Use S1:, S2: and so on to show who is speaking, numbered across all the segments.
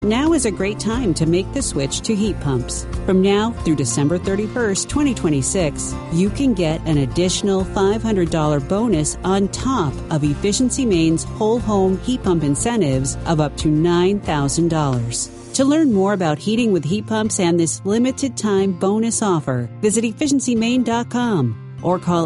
S1: Now is a great time to make the switch to heat pumps. From now through December 31st, 2026, you can get an additional $500 bonus on top of Efficiency Maine's whole home heat pump incentives of up to $9,000. To learn more about heating with heat pumps and this limited time bonus offer, visit efficiencymaine.com or call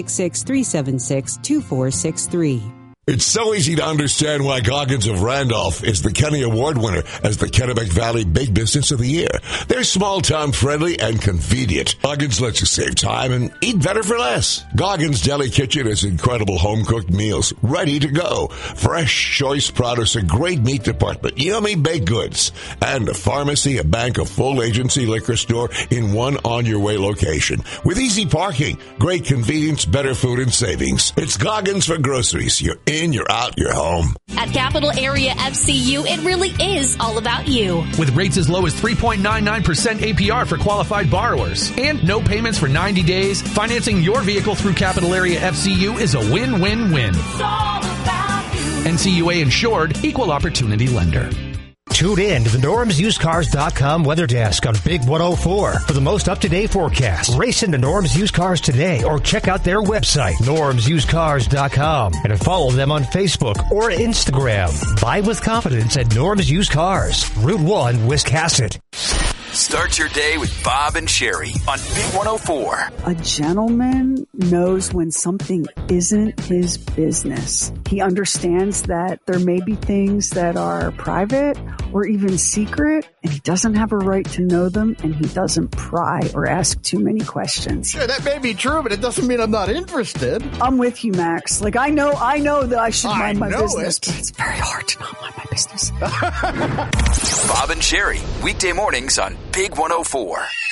S1: 866-376-2463.
S2: It's so easy to understand why Goggins of Randolph is the Kenny Award winner as the Kennebec Valley Big Business of the Year. They're small-town friendly and convenient. Goggins lets you save time and eat better for less. Goggins Deli Kitchen has incredible home-cooked meals ready to go. Fresh, choice produce, a great meat department, yummy baked goods, and a pharmacy, a bank, a full agency liquor store in one on-your-way location. With easy parking, great convenience, better food, and savings. It's Goggins for groceries. You're in, you're out, you're home.
S3: At Capital Area FCU, it really is all about you.
S4: With rates as low as 3.99% APR for qualified borrowers and no payments for 90 days, financing your vehicle through Capital Area FCU is a win-win-win.
S5: It's all about you.
S4: NCUA insured, equal opportunity lender.
S6: Tune in to the NormsUsedCars.com weather desk on Big 104 for the most up-to-date forecast. Race into Norm's Used Cars today or check out their website, NormsUsedCars.com, and follow them on Facebook or Instagram. Buy with confidence at Norm's Used Cars, Route 1, Wiscasset.
S7: Start your day with Bob and Sherry on Big 104.
S8: A gentleman knows when something isn't his business. He understands that there may be things that are private or even secret, and he doesn't have a right to know them, and he doesn't pry or ask too many questions.
S9: Sure, that may be true, but it doesn't mean I'm not interested.
S8: I'm with you, Max. Like, I know that I should mind my business,
S9: it.
S8: but it's very hard to not mind my business.
S7: Bob and Sherry, weekday mornings on Big 104.